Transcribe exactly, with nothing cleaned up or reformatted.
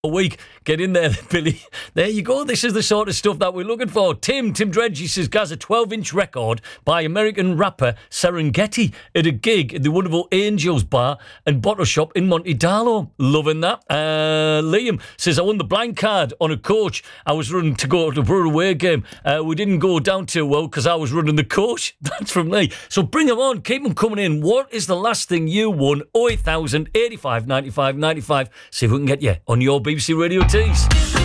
a week. Get in there, Billy. There you go. This is the sort of stuff that we're looking for. Tim, Tim Dredge, he says, Gaz, a twelve-inch record by American rapper Serengeti at a gig at the wonderful Angels Bar and Bottle Shop in Monte Darlo. Loving that. Uh, Liam says, I won the blind card on a coach. I was running to go to the Brewer away game. Uh, we didn't go down too well because I was running the coach. That's from Lee. So bring them on. Keep them coming in. What is the last thing you won? oh eight thousand, eighty-five, ninety-five, ninety-five. See if we can get you on your B B C Radio Tees.